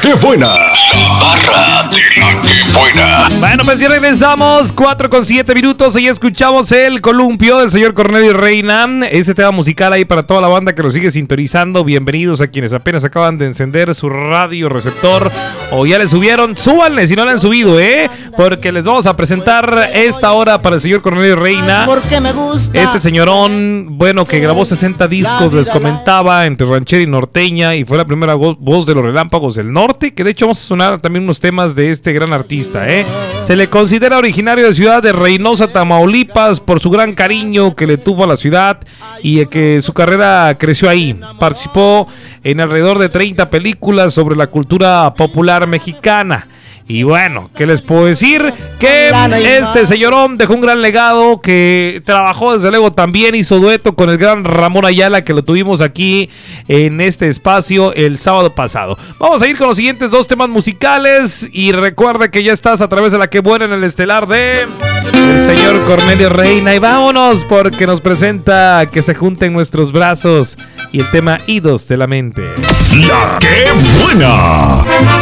que buena. La barra de la que buena. Bueno, pues ya regresamos, 4:07 y escuchamos el columpio del señor Cornelio Reina. Ese tema musical ahí para toda la banda que lo sigue sintonizando. Bienvenidos a quienes apenas acaban de encender su radio receptor o ya le subieron. Súbanle si no le han subido, porque les vamos a presentar esta hora para el señor Cornelio Reina. Este señorón, bueno, que grabó 60 discos, les comentaba, entre ranchera y norteña, y fue la primera voz de los Relámpagos del Norte, que de hecho vamos a sonar también unos temas de este gran artista, Se le considera originario de Ciudad de Reynosa, Tamaulipas, por su gran cariño que le tuvo a la ciudad y que su carrera creció ahí. Participó en alrededor de 30 películas sobre la cultura popular mexicana. Y bueno, ¿qué les puedo decir? Que este señorón dejó un gran legado, que trabajó desde luego también, hizo dueto con el gran Ramón Ayala, que lo tuvimos aquí en este espacio el sábado pasado. Vamos a ir con los siguientes dos temas musicales y recuerda que ya estás a través de la que buena en el estelar de el señor Cornelio Reina. Y vámonos porque nos presenta Que se junten nuestros brazos y el tema Idos de la mente. La que buena.